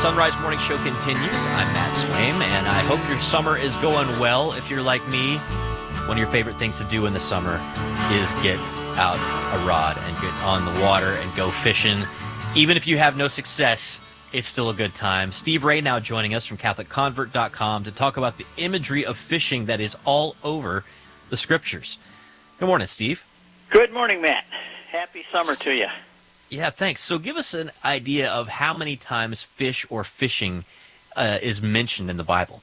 Sunrise Morning Show continues. I'm Matt Swaim, and I hope your summer is going well. If you're like me, one of your favorite things to do in the summer is get out a rod and get on the water and go fishing. Even if you have no success, it's still a good time. Steve Ray now joining us from CatholicConvert.com to talk about the imagery of fishing that is all over the Scriptures. Good morning, Steve. Good morning, Matt. Happy summer to you. Yeah, thanks. So give us an idea of how many times fish or fishing is mentioned in the Bible.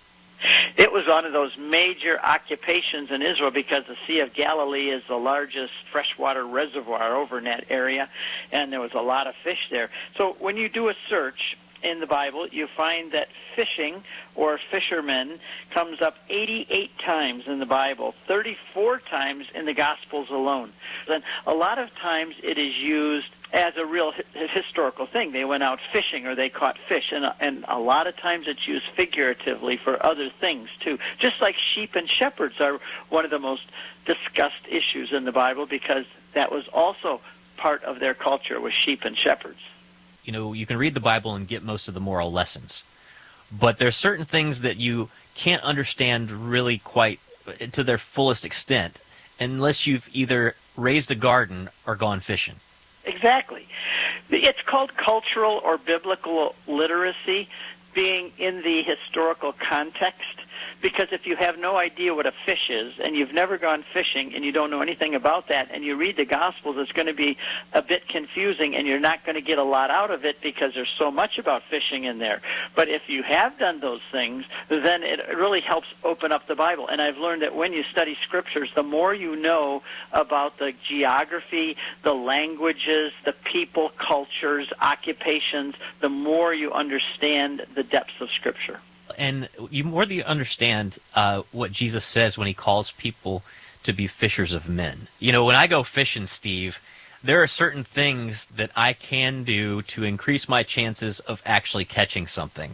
It was one of those major occupations in Israel because the Sea of Galilee is the largest freshwater reservoir over in that area, and there was a lot of fish there. So when you do a search in the Bible, you find that fishing or fishermen comes up 88 times in the Bible, 34 times in the Gospels alone. And a lot of times it is used as a real historical thing. They went out fishing or they caught fish, and a lot of times it's used figuratively for other things too. Just like sheep and shepherds are one of the most discussed issues in the Bible because that was also part of their culture, was sheep and shepherds. You know, you can read the Bible and get most of the moral lessons, but there's certain things that you can't understand really quite to their fullest extent unless you've either raised a garden or gone fishing. Exactly. It's called cultural or biblical literacy, being in the historical context, because if you have no idea what a fish is and you've never gone fishing and you don't know anything about that and you read the Gospels, it's going to be a bit confusing and you're not going to get a lot out of it because there's so much about fishing in there. But if you have done those things, then it really helps open up the Bible. And I've learned that when you study Scriptures, the more you know about the geography, the languages, the people, cultures, occupations, the more you understand the depths of Scripture. And you more than understand what Jesus says when he calls people to be fishers of men. You know, when I go fishing, Steve, there are certain things that I can do to increase my chances of actually catching something.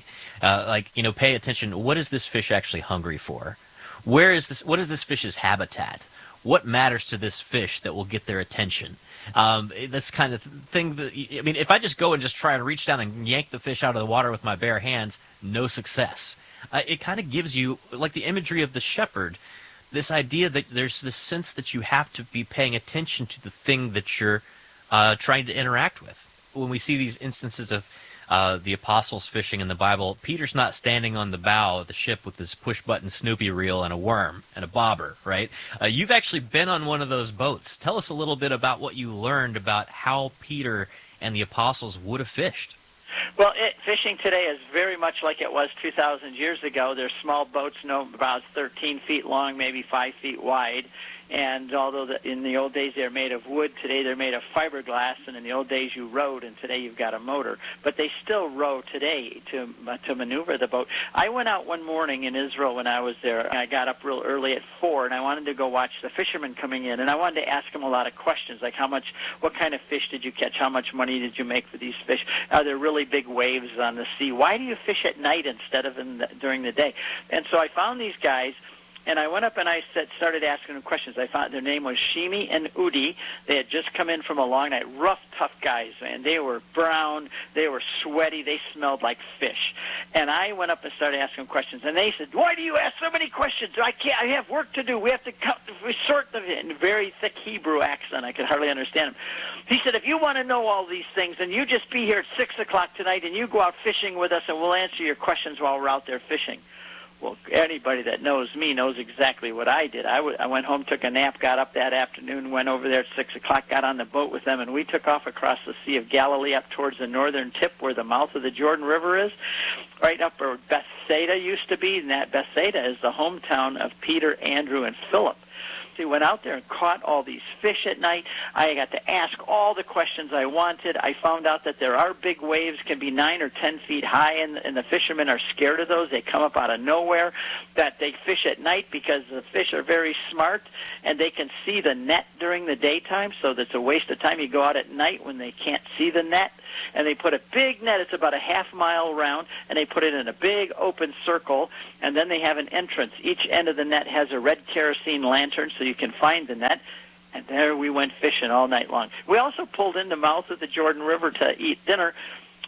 Pay attention. What is this fish actually hungry for? What is this fish's habitat? What matters to this fish that will get their attention? That's kind of thing that, I mean, if I just go and just try and reach down and yank the fish out of the water with my bare hands, no success. It kind of gives you, like the imagery of the shepherd, this idea that there's this sense that you have to be paying attention to the thing that you're trying to interact with. When we see these instances of the apostles fishing in the Bible, Peter's not standing on the bow of the ship with his push-button Snoopy reel and a worm and a bobber, right? You've actually been on one of those boats. Tell us a little bit about what you learned about how Peter and the apostles would have fished. Well, fishing today is very much like it was 2,000 years ago. There's small boats, about 13 feet long, maybe 5 feet wide. And although in the old days they're made of wood, today they're made of fiberglass, and in the old days you rowed, and today you've got a motor. But they still row today to maneuver the boat. I went out one morning in Israel when I was there. I got up real early at 4, and I wanted to go watch the fishermen coming in, and I wanted to ask them a lot of questions, like what kind of fish did you catch? How much money did you make for these fish? Are there really big waves on the sea? Why do you fish at night instead of during the day? And so I found these guys. And I went up and I started asking them questions. I found their name was Shimi and Udi. They had just come in from a long night. Rough, tough guys, man. They were brown. They were sweaty. They smelled like fish. And I went up and started asking them questions. And they said, "Why do you ask so many questions? I have work to do. We have to sort them in." Very thick Hebrew accent. I could hardly understand him. He said, "If you want to know all these things, then you just be here at 6 o'clock tonight and you go out fishing with us and we'll answer your questions while we're out there fishing." Well, anybody that knows me knows exactly what I did. I went home, took a nap, got up that afternoon, went over there at 6 o'clock, got on the boat with them, and we took off across the Sea of Galilee up towards the northern tip where the mouth of the Jordan River is, right up where Bethsaida used to be, and that Bethsaida is the hometown of Peter, Andrew, and Philip. We went out there and caught all these fish at night. I got to ask all the questions I wanted. I found out that there are big waves, can be 9 or 10 feet high, and the fishermen are scared of those. They come up out of nowhere. That they fish at night because the fish are very smart, and they can see the net during the daytime, so that's a waste of time. You go out at night when they can't see the net, and they put a big net. It's about a half-mile round, and they put it in a big open circle, and then they have an entrance. Each end of the net has a red kerosene lantern so you can find the net, and there we went fishing all night long. We also pulled in the mouth of the Jordan River to eat dinner,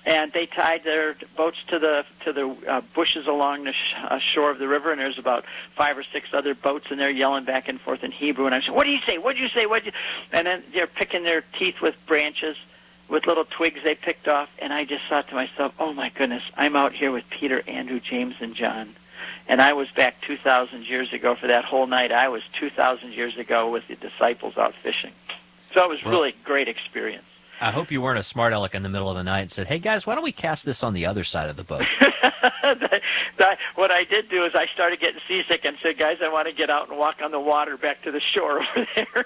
and they tied their boats to the bushes along the shore of the river, and there's about 5 or 6 other boats, and they're yelling back and forth in Hebrew, and I'm saying, what do you say? What do you say? And then they're picking their teeth with branches, with little twigs they picked off, and I just thought to myself, oh my goodness, I'm out here with Peter, Andrew, James, and John. And I was back 2,000 years ago for that whole night. I was 2,000 years ago with the disciples out fishing. So it was really a great experience. I hope you weren't a smart aleck in the middle of the night and said, hey, guys, why don't we cast this on the other side of the boat? What I did do is I started getting seasick and said, guys, I want to get out and walk on the water back to the shore over there.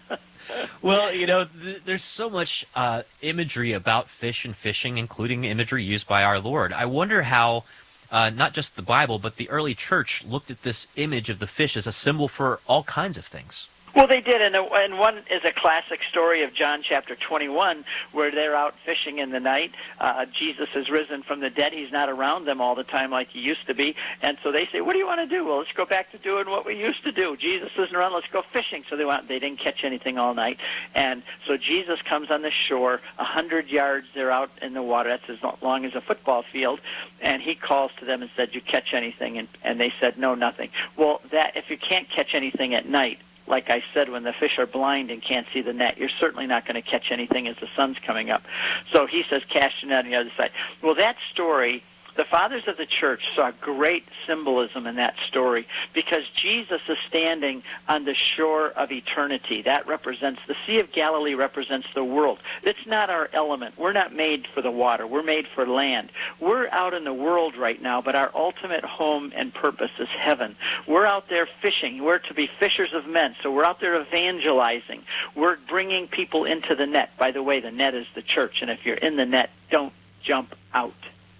Well, there's so much imagery about fish and fishing, including imagery used by our Lord. I wonder how not just the Bible, but the early church looked at this image of the fish as a symbol for all kinds of things. Well, they did, and one is a classic story of John chapter 21, where they're out fishing in the night. Jesus has risen from the dead. He's not around them all the time like he used to be, and so they say, what do you want to do? Well, let's go back to doing what we used to do. Jesus isn't around. Let's go fishing. So they didn't catch anything all night, and so Jesus comes on the shore, 100 yards. They're out in the water. That's as long as a football field, and he calls to them and said, you catch anything? And they said, no, nothing. Well, that if you can't catch anything at night, like I said, when the fish are blind and can't see the net, you're certainly not going to catch anything as the sun's coming up. So he says, cast your net on the other side. Well, that story, the fathers of the church saw great symbolism in that story because Jesus is standing on the shore of eternity. That represents, the Sea of Galilee represents the world. It's not our element. We're not made for the water. We're made for land. We're out in the world right now, but our ultimate home and purpose is heaven. We're out there fishing. We're to be fishers of men, so we're out there evangelizing. We're bringing people into the net. By the way, the net is the church, and if you're in the net, don't jump out.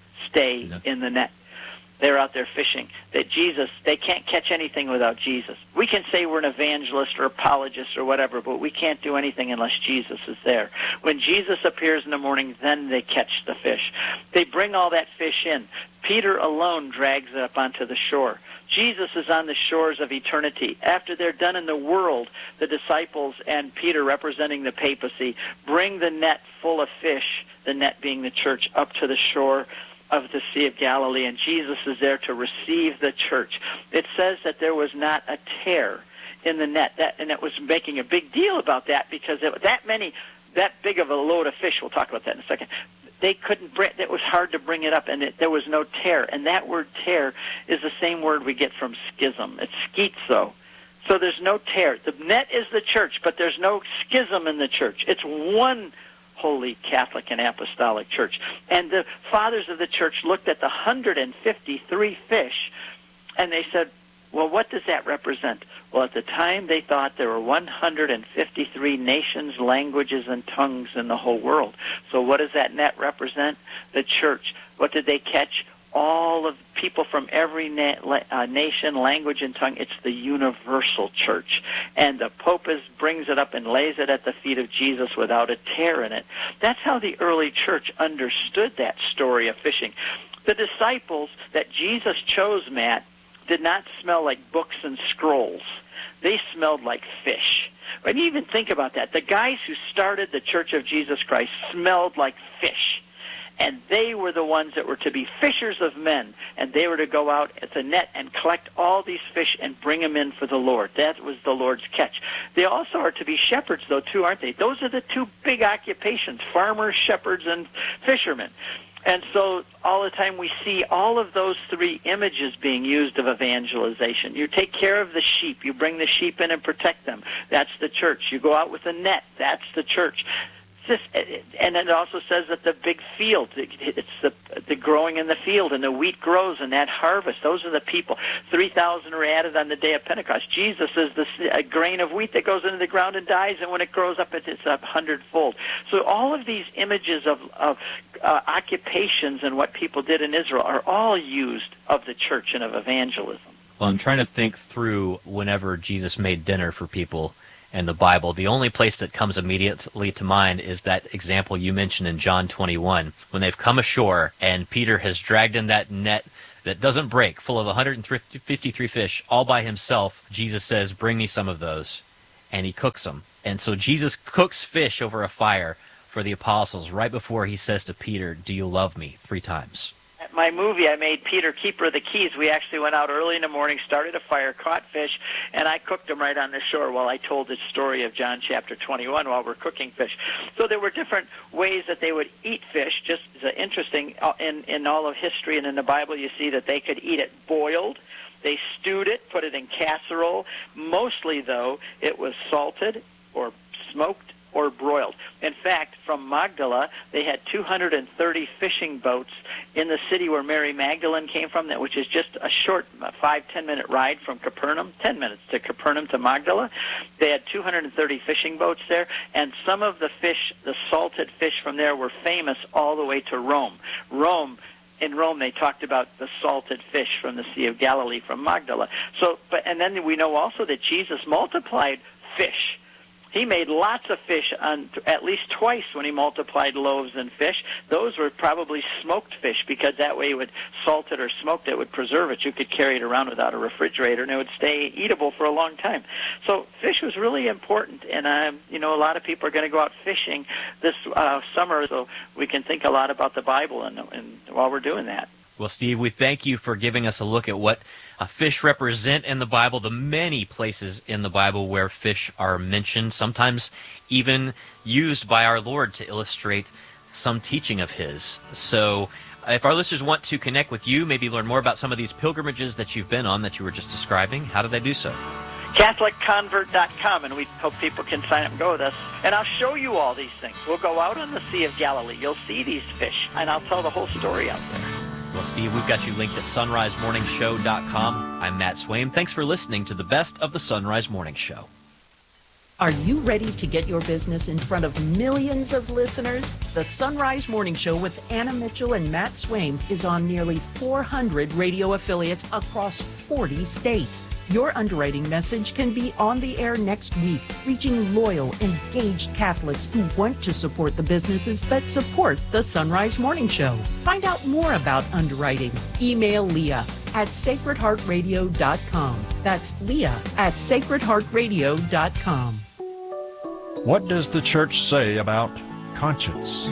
Stay in the net. They're out there fishing. They can't catch anything without Jesus. We can say we're an evangelist or apologist or whatever, but we can't do anything unless Jesus is there. When Jesus appears in the morning, then they catch the fish. They bring all that fish in. Peter alone drags it up onto the shore. Jesus is on the shores of eternity. After they're done in the world, the disciples and Peter, representing the papacy, bring the net full of fish, the net being the church, up to the shore of the Sea of Galilee, and Jesus is there to receive the church. It says that there was not a tear in the net, and it was making a big deal about that because that big of a load of fish, we'll talk about that in a second, they couldn't bring it was hard to bring it up, and there was no tear. And that word tear is the same word we get from schism. It's schizo. So there's no tear. The net is the church, but there's no schism in the church. It's one Holy Catholic and Apostolic Church. And the fathers of the church looked at the 153 fish, and they said, well, what does that represent? Well, at the time, they thought there were 153 nations, languages, and tongues in the whole world. So what does that net represent? The church. What did they catch? All of people from every nation, language, and tongue. It's the universal church. And the Pope brings it up and lays it at the feet of Jesus without a tear in it. That's how the early church understood that story of fishing. The disciples that Jesus chose, Matt, did not smell like books and scrolls. They smelled like fish. When you even think about that, the guys who started the Church of Jesus Christ smelled like fish. And they were the ones that were to be fishers of men, and they were to go out at the net and collect all these fish and bring them in for the Lord. That was the Lord's catch. They also are to be shepherds, though, too, aren't they? Those are the two big occupations, farmers, shepherds, and fishermen. And so all the time we see all of those three images being used of evangelization. You take care of the sheep. You bring the sheep in and protect them. That's the church. You go out with a net. That's the church. And it also says that the big field, it's the growing in the field, and the wheat grows, and that harvest, those are the people. 3,000 are added on the day of Pentecost. Jesus is a grain of wheat that goes into the ground and dies, and when it grows up, it's 100-fold. So all of these images of occupations and what people did in Israel are all used of the church and of evangelism. Well, I'm trying to think through whenever Jesus made dinner for people in the Bible. The only place that comes immediately to mind is that example you mentioned in John 21, when they've come ashore and Peter has dragged in that net that doesn't break, full of 153 fish, all by himself. Jesus says, bring me some of those, and he cooks them. And so Jesus cooks fish over a fire for for the apostles right before he says to Peter, "Do you love me?" 3 times. At my movie, I made Peter Keeper of the Keys. We actually went out early in the morning, started a fire, caught fish, and I cooked them right on the shore while I told the story of John chapter 21 while we're cooking fish. So there were different ways that they would eat fish. Just interesting, in all of history and in the Bible, you see that they could eat it boiled. They stewed it, put it in casserole. Mostly, though, it was salted or smoked or broiled. In fact, from Magdala, they had 230 fishing boats in the city where Mary Magdalene came from, which is just a short 5-10 minute ride from Capernaum, 10 minutes to Capernaum to Magdala. They had 230 fishing boats there, and some of the fish, the salted fish from there, were famous all the way to Rome. In Rome, they talked about the salted fish from the Sea of Galilee from Magdala. And then we know also that Jesus multiplied fish. He made lots of fish at least twice when he multiplied loaves and fish. Those were probably smoked fish, because that way you would salt it or smoke it, would preserve it. You could carry it around without a refrigerator, and it would stay eatable for a long time. So fish was really important, and a lot of people are going to go out fishing this summer, so we can think a lot about the Bible and while we're doing that. Well, Steve, we thank you for giving us a look at what fish represent in the Bible, the many places in the Bible where fish are mentioned, sometimes even used by our Lord to illustrate some teaching of his. So if our listeners want to connect with you, maybe learn more about some of these pilgrimages that you've been on that you were just describing, how do they do so? CatholicConvert.com, and we hope people can sign up and go with us. And I'll show you all these things. We'll go out on the Sea of Galilee. You'll see these fish, and I'll tell the whole story out there. Well, Steve, we've got you linked at sunrisemorningshow.com. I'm Matt Swaim. Thanks for listening to the best of the Sunrise Morning Show. Are you ready to get your business in front of millions of listeners? The Sunrise Morning Show with Anna Mitchell and Matt Swaim is on nearly 400 radio affiliates across 40 states. Your underwriting message can be on the air next week, reaching loyal, engaged Catholics who want to support the businesses that support the Sunrise Morning Show. Find out more about underwriting. Email Leah at sacredheartradio.com. That's Leah at sacredheartradio.com. What does the church say about conscience?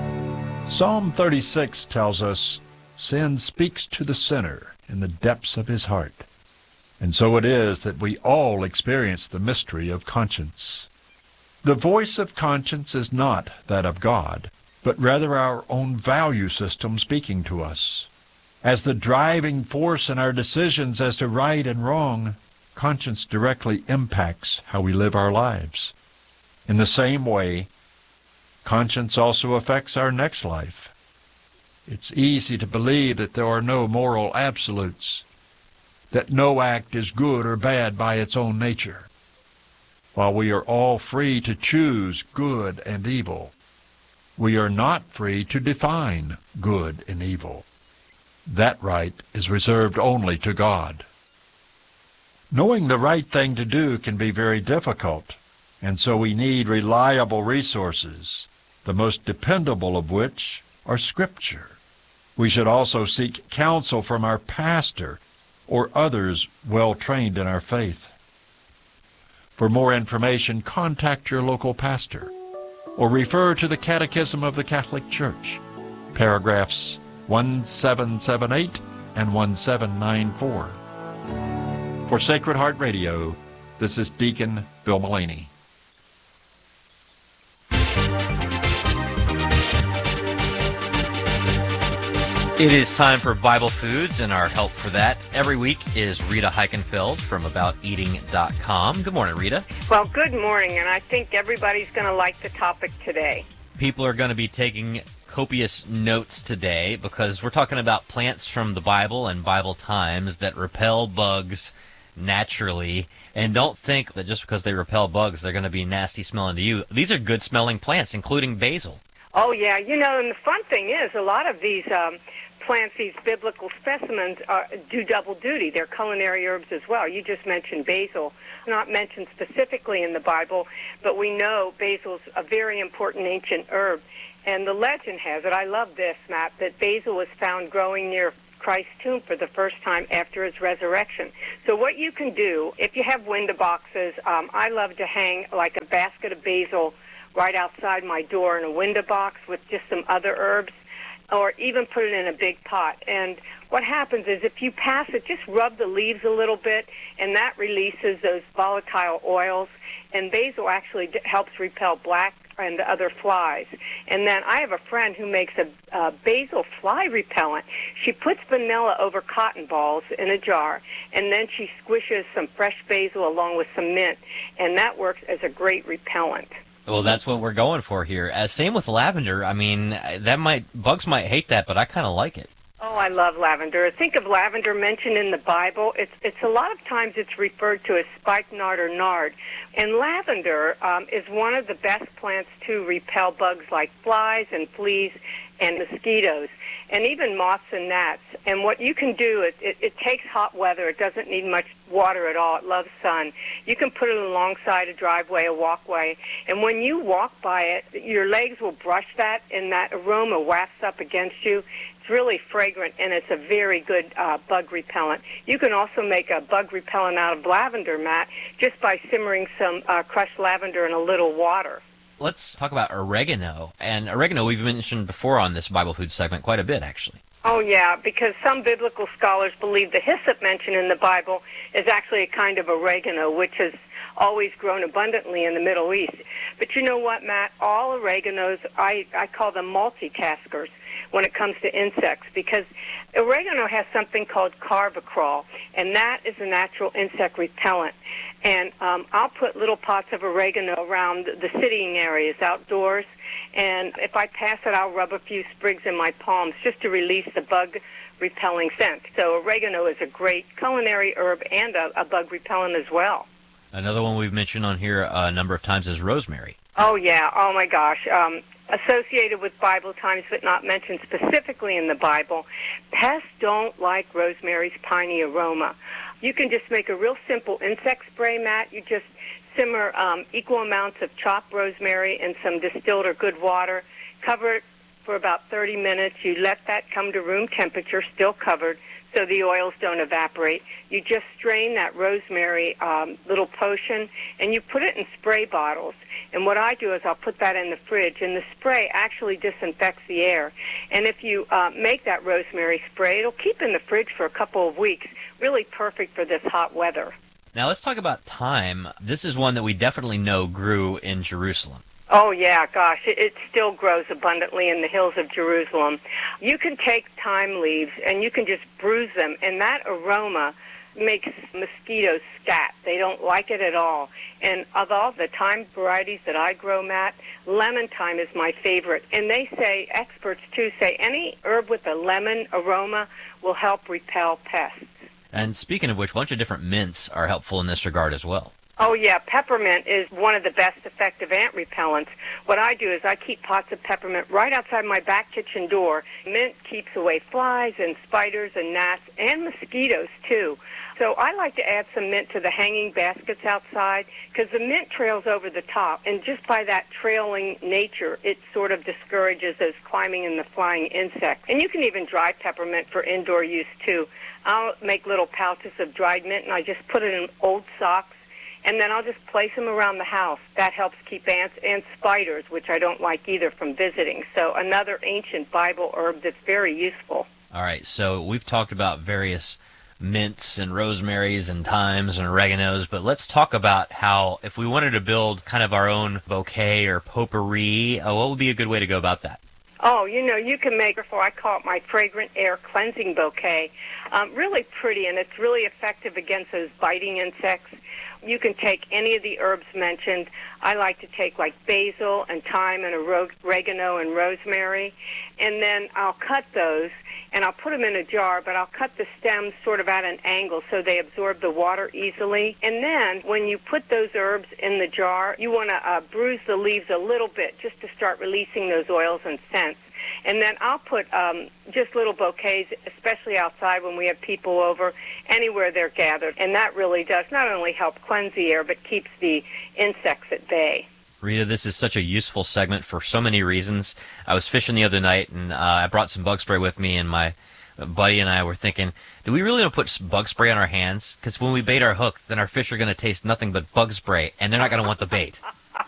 Psalm 36 tells us, sin speaks to the sinner in the depths of his heart. And so it is that we all experience the mystery of conscience. The voice of conscience is not that of God, but rather our own value system speaking to us. As the driving force in our decisions as to right and wrong, conscience directly impacts how we live our lives. In the same way, conscience also affects our next life. It's easy to believe that there are no moral absolutes, that no act is good or bad by its own nature. While we are all free to choose good and evil, we are not free to define good and evil. That right is reserved only to God. Knowing the right thing to do can be very difficult, and so we need reliable resources, the most dependable of which are Scripture. We should also seek counsel from our pastor or others well-trained in our faith. For more information, contact your local pastor or refer to the Catechism of the Catholic Church, paragraphs 1778 and 1794. For Sacred Heart Radio, this is Deacon Bill Mullaney. It is time for Bible Foods, and our help for that every week is Rita Heikenfeld from AboutEating.com. Good morning, Rita. Well, good morning, and I think everybody's going to like the topic today. People are going to be taking copious notes today because we're talking about plants from the Bible and Bible times that repel bugs naturally. And don't think that just because they repel bugs, they're going to be nasty smelling to you. These are good smelling plants, including basil. Oh, yeah. And the fun thing is a lot of these plants, these biblical specimens, do double duty. They're culinary herbs as well. You just mentioned basil, not mentioned specifically in the Bible, but we know basil's a very important ancient herb. And the legend has it, I love this, Matt, that basil was found growing near Christ's tomb for the first time after his resurrection. So what you can do, if you have window boxes, I love to hang like a basket of basil right outside my door in a window box with just some other herbs, or even put it in a big pot. And what happens is if you pass it, just rub the leaves a little bit, and that releases those volatile oils. And basil actually helps repel black and other flies. And then I have a friend who makes a basil fly repellent. She puts vanilla over cotton balls in a jar, and then she squishes some fresh basil along with some mint, and that works as a great repellent. Well, that's what we're going for here. Same with lavender. I mean, bugs might hate that, but I kind of like it. Oh, I love lavender. Think of lavender mentioned in the Bible. It's a lot of times it's referred to as spikenard or nard. And lavender is one of the best plants to repel bugs like flies and fleas and mosquitoes, and even moths and gnats. And what you can do is it takes hot weather. It doesn't need much water at all. It loves sun. You can put it alongside a driveway, a walkway, and when you walk by it, your legs will brush that, and that aroma wafts up against you. It's really fragrant, and it's a very good bug repellent. You can also make a bug repellent out of lavender, Matt, just by simmering some crushed lavender in a little water. Let's talk about oregano. And oregano we've mentioned before on this Bible Food segment quite a bit, actually. Oh, yeah, because some biblical scholars believe the hyssop mentioned in the Bible is actually a kind of oregano, which has always grown abundantly in the Middle East. But you know what, Matt? All oreganos, I call them multitaskers when it comes to insects, because oregano has something called carbacrol, and that is a natural insect repellent. And I'll put little pots of oregano around the sitting areas outdoors, and if I pass it, I'll rub a few sprigs in my palms just to release the bug-repelling scent. So oregano is a great culinary herb and a bug repellent as well. Another one we've mentioned on here a number of times is rosemary. Oh, yeah. Oh, my gosh. Associated with Bible times, but not mentioned specifically in the Bible, pests don't like rosemary's piney aroma. You can just make a real simple insect spray, Matt. You just simmer equal amounts of chopped rosemary in some distilled or good water. Cover it for about 30 minutes. You let that come to room temperature, still covered, so the oils don't evaporate. You just strain that rosemary little potion, and you put it in spray bottles. And what I do is I'll put that in the fridge, and the spray actually disinfects the air. And if you make that rosemary spray, it'll keep in the fridge for a couple of weeks. Really perfect for this hot weather. Now let's talk about thyme. This is one that we definitely know grew in Jerusalem. Oh, yeah, gosh, it still grows abundantly in the hills of Jerusalem. You can take thyme leaves and you can just bruise them, and that aroma makes mosquitoes scat. They don't like it at all. And of all the thyme varieties that I grow, Matt, lemon thyme is my favorite. And they say, experts too say, any herb with a lemon aroma will help repel pests. And speaking of which, a bunch of different mints are helpful in this regard as well. Oh, yeah, peppermint is one of the best effective ant repellents. What I do is I keep pots of peppermint right outside my back kitchen door. Mint keeps away flies and spiders and gnats and mosquitoes, too. So I like to add some mint to the hanging baskets outside because the mint trails over the top, and just by that trailing nature, it sort of discourages those climbing and the flying insects. And you can even dry peppermint for indoor use, too. I'll make little pouches of dried mint, and I just put it in old socks, and then I'll just place them around the house. That helps keep ants and spiders, which I don't like either, from visiting. So another ancient Bible herb that's very useful. All right, so we've talked about various mints and rosemaries and thymes and oreganos, but let's talk about how, if we wanted to build kind of our own bouquet or potpourri, what would be a good way to go about that? Oh, you can make, I call it my fragrant air cleansing bouquet. Really pretty, and it's really effective against those biting insects. You can take any of the herbs mentioned. I like to take like basil and thyme and oregano and rosemary, and then I'll cut those, and I'll put them in a jar, but I'll cut the stems sort of at an angle so they absorb the water easily. And then when you put those herbs in the jar, you want to bruise the leaves a little bit just to start releasing those oils and scents. And then I'll put just little bouquets, especially outside when we have people over, anywhere they're gathered. And that really does not only help cleanse the air, but keeps the insects at bay. Rita, this is such a useful segment for so many reasons. I was fishing the other night, and I brought some bug spray with me, and my buddy and I were thinking, do we really want to put bug spray on our hands? Because when we bait our hook, then our fish are going to taste nothing but bug spray, and they're not going to want the bait.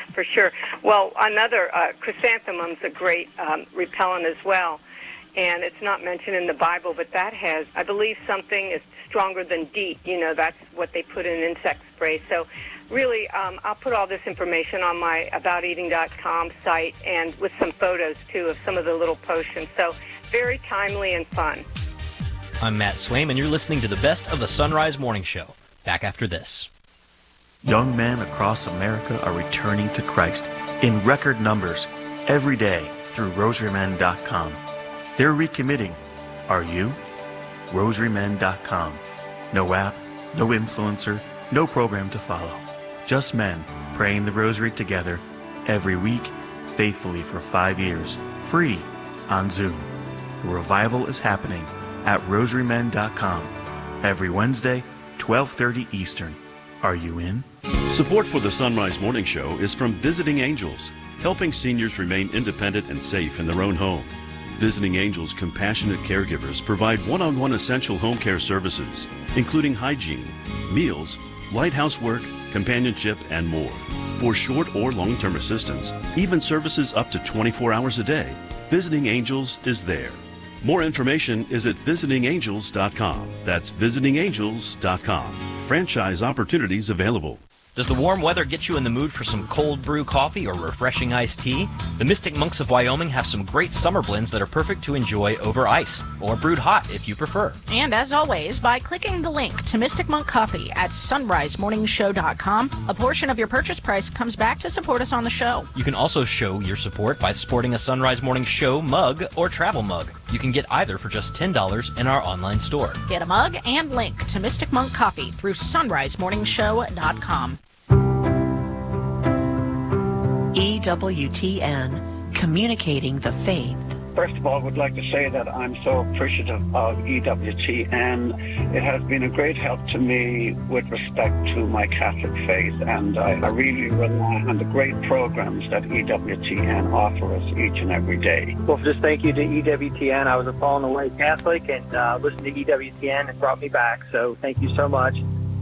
for sure. Well, another, chrysanthemum's a great repellent as well. And it's not mentioned in the Bible, but that has, I believe, something is stronger than DEET. You know, that's what they put in insect spray. So really, I'll put all this information on my abouteating.com site and with some photos, too, of some of the little potions. So very timely and fun. I'm Matt Swaim, and you're listening to the best of the Sunrise Morning Show. Back after this. Young men across America are returning to Christ in record numbers every day through rosarymen.com. They're recommitting. Are you? rosarymen.com. No app, no influencer, no program to follow. Just men praying the rosary together every week, faithfully for 5 years, free on Zoom. The revival is happening at rosarymen.com every Wednesday, 12:30 Eastern. Are you in? Support for the Sunrise Morning Show is from Visiting Angels, helping seniors remain independent and safe in their own home. Visiting Angels compassionate caregivers provide one-on-one essential home care services, including hygiene, meals, light housework, companionship, and more. For short or long-term assistance, even services up to 24 hours a day, Visiting Angels is there. More information is at visitingangels.com. That's visitingangels.com. Franchise opportunities available. Does the warm weather get you in the mood for some cold brew coffee or refreshing iced tea? The Mystic Monks of Wyoming have some great summer blends that are perfect to enjoy over ice, or brewed hot if you prefer. And as always, by clicking the link to Mystic Monk Coffee at sunrisemorningshow.com, a portion of your purchase price comes back to support us on the show. You can also show your support by supporting a Sunrise Morning Show mug or travel mug. You can get either for just $10 in our online store. Get a mug and link to Mystic Monk Coffee through sunrisemorningshow.com. EWTN, communicating the faith. First of all, I would like to say that I'm so appreciative of EWTN. It has been a great help to me with respect to my Catholic faith, and I really rely on the great programs that EWTN offer us each and every day. Well, just thank you to EWTN. I was a fallen away Catholic, and listening to EWTN and brought me back, so thank you so much.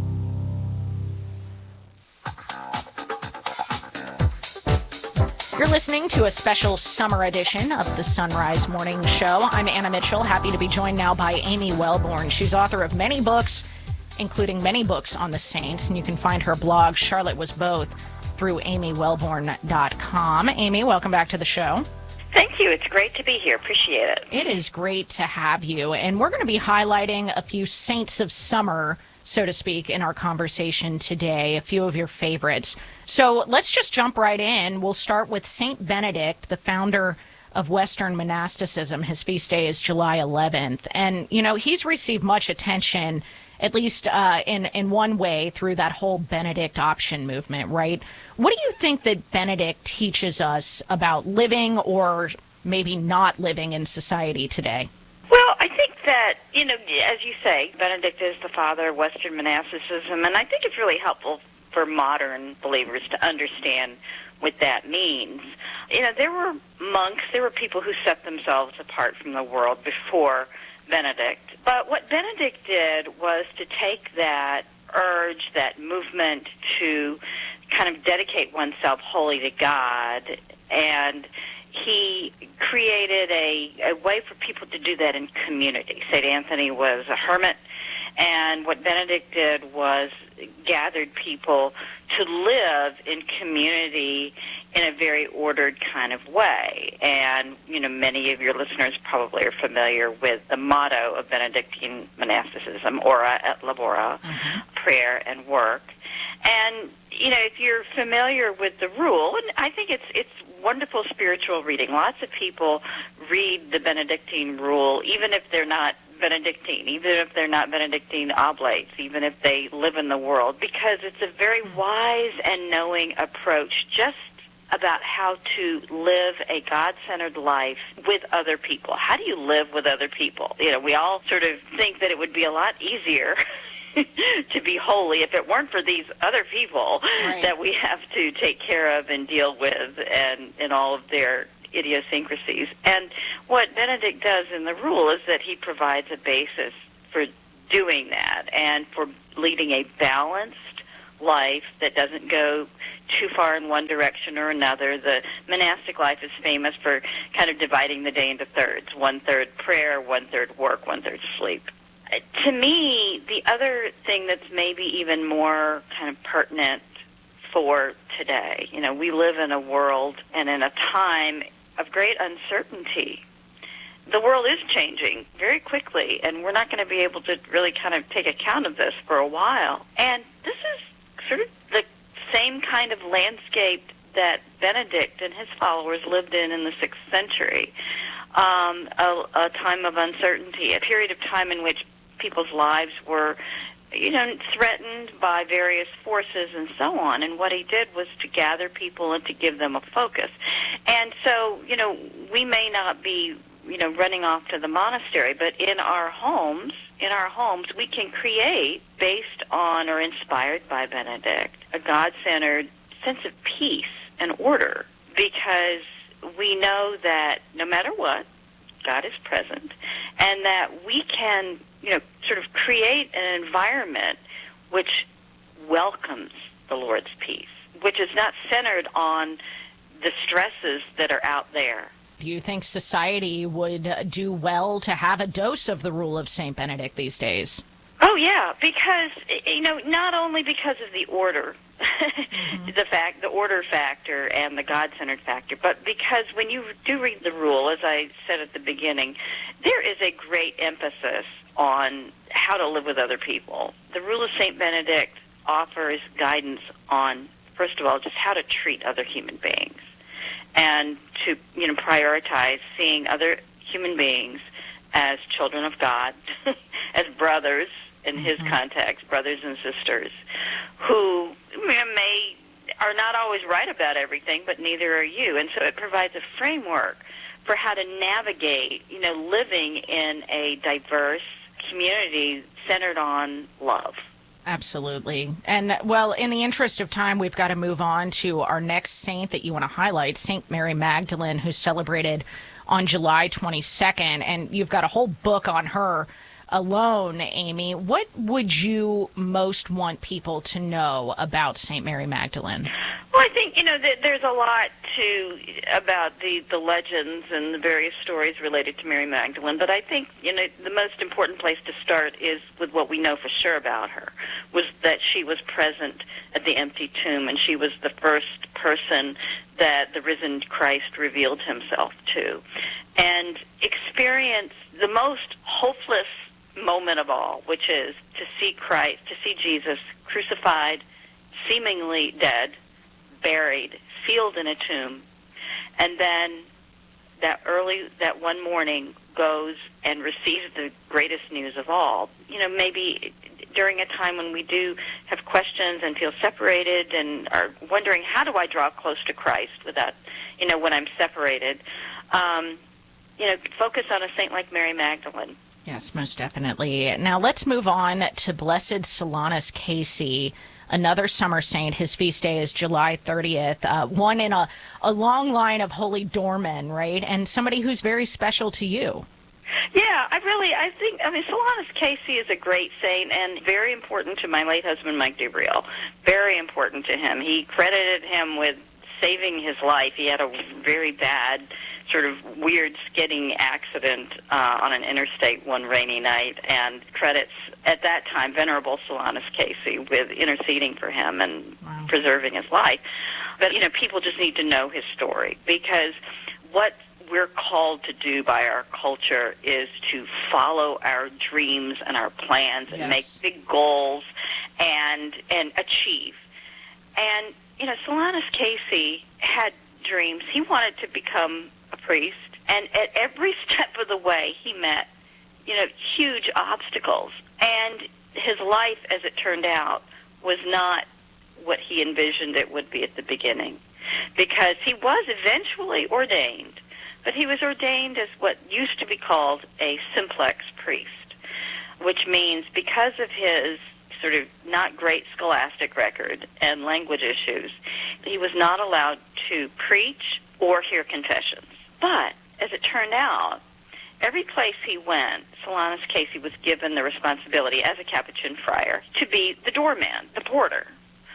You're listening to a special summer edition of the Sunrise Morning Show. I'm Anna Mitchell, happy to be joined now by Amy Wellborn. She's author of many books, including many books on the saints, and you can find her blog, Charlotte Was Both, through amywellborn.com. Amy, welcome back to the show. Thank you. It's great to be here. Appreciate it. It is great to have you, and we're going to be highlighting a few saints of summer, so to speak, in our conversation today, a few of your favorites. So let's just jump right in. We'll start with Saint Benedict, the founder of Western monasticism. His feast day is July 11th. And, you know, he's received much attention, at least in one way, through that whole Benedict option movement, right? What do you think that Benedict teaches us about living or maybe not living in society today? Well, I think that, you know, as you say, Benedict is the father of Western monasticism, and I think it's really helpful for modern believers to understand what that means. You know, there were monks, there were people who set themselves apart from the world before Benedict. But what Benedict did was to take that urge, that movement to kind of dedicate oneself wholly to God, and he created a way for people to do that in community. St. Anthony was a hermit, and what Benedict did was gathered people to live in community in a very ordered kind of way. And, you know, many of your listeners probably are familiar with the motto of Benedictine monasticism, ora et labora, prayer and work. And, you know, if you're familiar with the rule, and I think it's wonderful spiritual reading. Lots of people read the Benedictine rule, even if they're not Benedictine, even if they're not Benedictine oblates, even if they live in the world, because it's a very wise and knowing approach just about how to live a God-centered life with other people. How do you live with other people? You know, we all sort of think that it would be a lot easier to be holy if it weren't for these other people that we have to take care of and deal with and all of their idiosyncrasies. And what Benedict does in the rule is that he provides a basis for doing that and for leading a balanced life that doesn't go too far in one direction or another. The monastic life is famous for kind of dividing the day into thirds, 1/3 prayer, 1/3 work, 1/3 sleep. To me, the other thing that's maybe even more kind of pertinent for today, we live in a world and in a time of great uncertainty. The world is changing very quickly, and we're not going to be able to really kind of take account of this for a while. And this is sort of the same kind of landscape that Benedict and his followers lived in the 6th century, a time of uncertainty, a period of time in which people's lives were, threatened by various forces and so on. And what he did was to gather people and to give them a focus. And so, we may not be running off to the monastery, but in our homes, we can create, based on or inspired by Benedict, a God-centered sense of peace and order, because we know that no matter what, God is present, and that we can, sort of create an environment which welcomes the Lord's peace, which is not centered on the stresses that are out there. Do you think society would do well to have a dose of the rule of St. Benedict these days? Oh, yeah, because, not only because of the order, the order factor and the God-centered factor, but because when you do read the rule, as I said at the beginning, there is a great emphasis on how to live with other people. The rule of St. Benedict offers guidance on, first of all, just how to treat other human beings, and to prioritize seeing other human beings as children of God, as brothers in his context, brothers and sisters, who are not always right about everything, but neither are you. And so it provides a framework for how to navigate, living in a diverse community centered on love. Absolutely. And, well, in the interest of time, we've got to move on to our next saint that you want to highlight, St. Mary Magdalene, who's celebrated on July 22nd. And you've got a whole book on her alone, Amy. What would you most want people to know about St. Mary Magdalene? Well, I think, there's a lot about the legends and the various stories related to Mary Magdalene, but I think, the most important place to start is with what we know for sure about her, was that she was present at the empty tomb, and she was the first person that the risen Christ revealed himself to, and experienced the most hopeless moment of all, which is to see Christ, to see Jesus crucified, seemingly dead, buried, sealed in a tomb, and then that one morning goes and receives the greatest news of all. Maybe during a time when we do have questions and feel separated and are wondering, how do I draw close to Christ without, when I'm separated, focus on a saint like Mary Magdalene. Yes, most definitely. Now let's move on to Blessed Solanus Casey, another summer saint. His feast day is July 30th, one in a long line of holy doormen, right? And somebody who's very special to you. Yeah, I think Solanus Casey is a great saint and very important to my late husband, Mike DeBriel. Very important to him. He credited him with saving his life. He had a very bad, sort of weird skidding accident on an interstate one rainy night, and credits at that time Venerable Solanus Casey with interceding for him and preserving his life. But people just need to know his story, because what we're called to do by our culture is to follow our dreams and our plans and make big goals and achieve. And Solanus Casey had dreams. He wanted to become a priest, and at every step of the way he met huge obstacles, and his life, as it turned out, was not what he envisioned it would be at the beginning, because he was eventually ordained, but he was ordained as what used to be called a simplex priest, which means because of his sort of not great scholastic record and language issues, he was not allowed to preach or hear confessions. But, as it turned out, every place he went, Solanus Casey was given the responsibility as a Capuchin friar to be the doorman, the porter,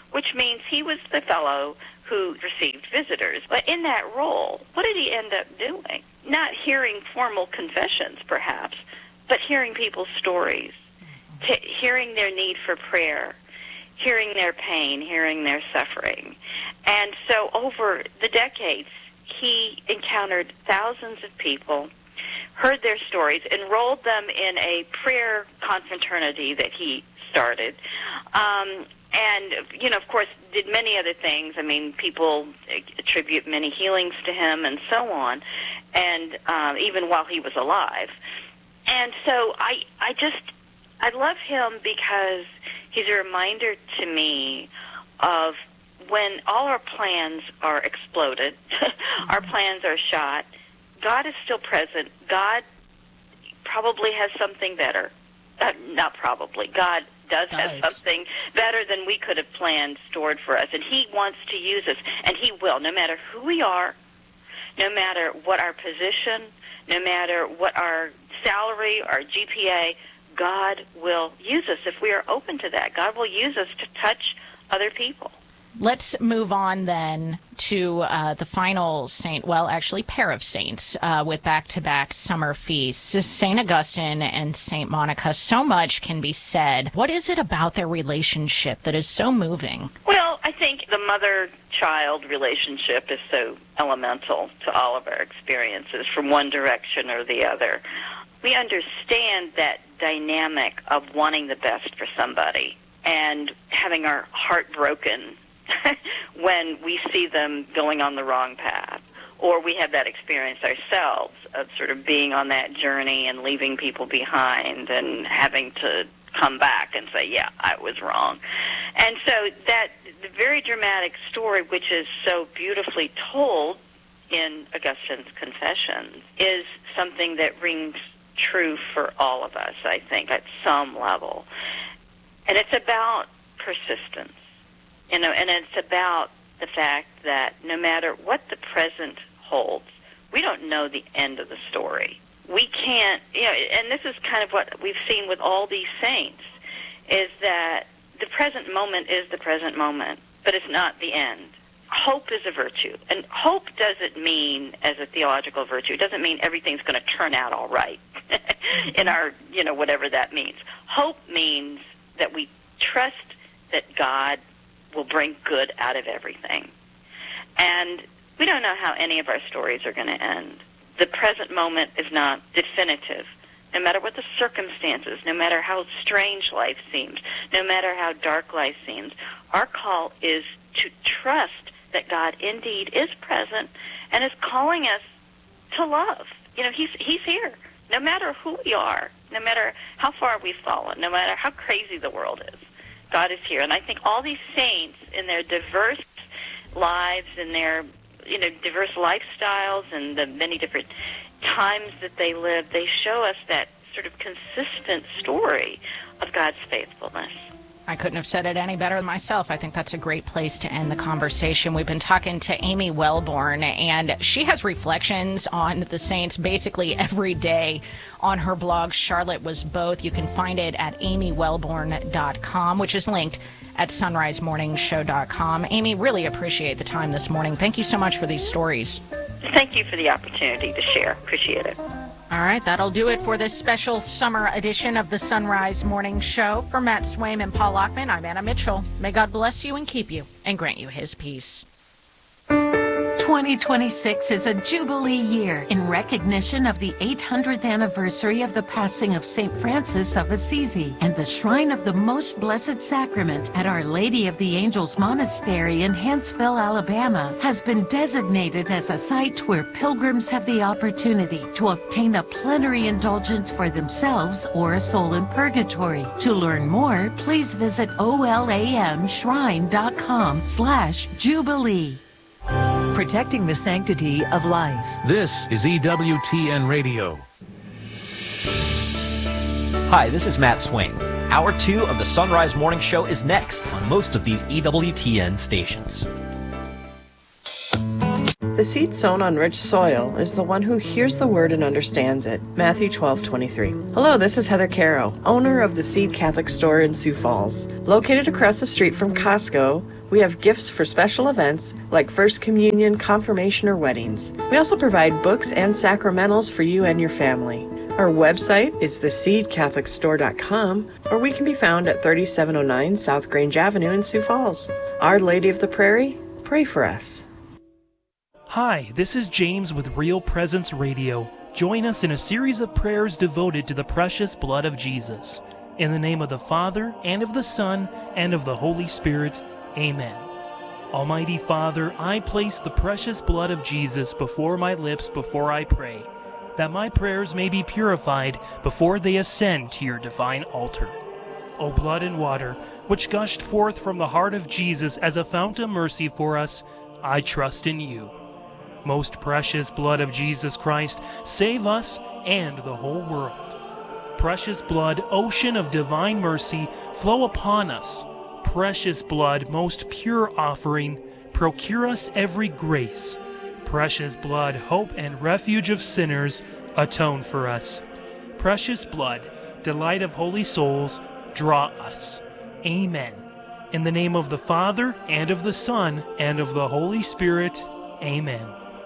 which means he was the fellow who received visitors. But in that role, what did he end up doing? Not hearing formal confessions, perhaps, but hearing people's stories, hearing their need for prayer, hearing their pain, hearing their suffering. And so over the decades, he encountered thousands of people, heard their stories, enrolled them in a prayer confraternity that he started, and, of course, did many other things. I mean, people attribute many healings to him and so on, and even while he was alive. And so I love him because he's a reminder to me of when all our plans are exploded, our plans are shot, God is still present. God probably has something better. Not probably. God does have something better than we could have planned, stored for us. And he wants to use us, and he will, no matter who we are, no matter what our position, no matter what our salary, our GPA, God will use us if we are open to that. God will use us to touch other people. Let's move on then to the final saint, well, actually pair of saints with back-to-back summer feasts, St. Augustine and St. Monica. So much can be said. What is it about their relationship that is so moving? Well, I think the mother-child relationship is so elemental to all of our experiences from one direction or the other. We understand that dynamic of wanting the best for somebody and having our heart broken when we see them going on the wrong path, or we have that experience ourselves of sort of being on that journey and leaving people behind and having to come back and say, yeah, I was wrong. And so that the very dramatic story, which is so beautifully told in Augustine's Confessions, is something that rings true for all of us, I think, at some level. And it's about persistence. And it's about the fact that no matter what the present holds, we don't know the end of the story. We can't, and this is kind of what we've seen with all these saints, is that the present moment is the present moment, but it's not the end. Hope is a virtue. And hope doesn't mean, as a theological virtue, it doesn't mean everything's going to turn out all right in our, whatever that means. Hope means that we trust that God will bring good out of everything. And we don't know how any of our stories are going to end. The present moment is not definitive. No matter what the circumstances, no matter how strange life seems, no matter how dark life seems, our call is to trust that God indeed is present and is calling us to love. He's here. No matter who we are, no matter how far we've fallen, no matter how crazy the world is, God is here. And I think all these saints in their diverse lives and their diverse lifestyles and the many different times that they live, they show us that sort of consistent story of God's faithfulness. I couldn't have said it any better myself. I think that's a great place to end the conversation. We've been talking to Amy Wellborn, and she has reflections on the saints basically every day on her blog, Charlotte Was Both. You can find it at amywellborn.com, which is linked at sunrisemorningshow.com. Amy, really appreciate the time this morning. Thank you so much for these stories. Thank you for the opportunity to share. Appreciate it. All right, that'll do it for this special summer edition of the Sunrise Morning Show. For Matt Swaim and Paul Lockman, I'm Anna Mitchell. May God bless you and keep you and grant you his peace. 2026 is a Jubilee year in recognition of the 800th anniversary of the passing of St. Francis of Assisi, and the Shrine of the Most Blessed Sacrament at Our Lady of the Angels Monastery in Huntsville, Alabama, has been designated as a site where pilgrims have the opportunity to obtain a plenary indulgence for themselves or a soul in purgatory. To learn more, please visit olamshrine.com/Jubilee. Protecting the sanctity of life. This is EWTN Radio. Hi, this is Matt Swaim. Hour 2 of the Sunrise Morning Show is next on most of these EWTN stations. The seed sown on rich soil is the one who hears the word and understands it. Matthew 12:23. Hello, this is Heather Caro, owner of the Seed Catholic Store in Sioux Falls. Located across the street from Costco, we have gifts for special events like First Communion, confirmation, or weddings. We also provide books and sacramentals for you and your family. Our website is theseedcatholicstore.com, or we can be found at 3709 South Grange Avenue in Sioux Falls. Our Lady of the Prairie, pray for us. Hi, this is James with Real Presence Radio. Join us in a series of prayers devoted to the precious blood of Jesus. In the name of the Father, and of the Son, and of the Holy Spirit, Amen. Almighty Father, I place the precious blood of Jesus before my lips before I pray, that my prayers may be purified before they ascend to your divine altar. O blood and water, which gushed forth from the heart of Jesus as a fount of mercy for us, I trust in you. Most precious blood of Jesus Christ, save us and the whole world. Precious blood, ocean of divine mercy, flow upon us. Precious blood, most pure offering, procure us every grace. Precious blood, hope and refuge of sinners, atone for us. Precious blood, delight of holy souls, draw us. Amen. In the name of the Father, and of the Son, and of the Holy Spirit, Amen.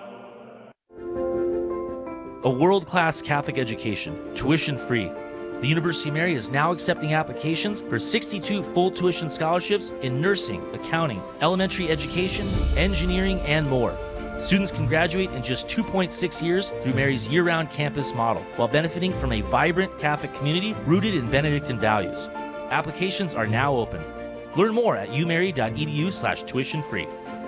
A world-class Catholic education, tuition-free. The University of Mary is now accepting applications for 62 full tuition scholarships in nursing, accounting, elementary education, engineering, and more. Students can graduate in just 2.6 years through Mary's year-round campus model, while benefiting from a vibrant Catholic community rooted in Benedictine values. Applications are now open. Learn more at umary.edu/tuition-free.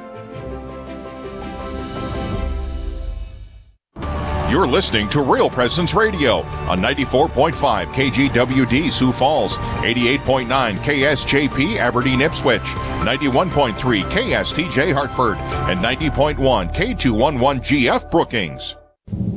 You're listening to Real Presence Radio on 94.5 KGWD Sioux Falls, 88.9 KSJP Aberdeen Ipswich, 91.3 KSTJ Hartford, and 90.1 K211GF Brookings.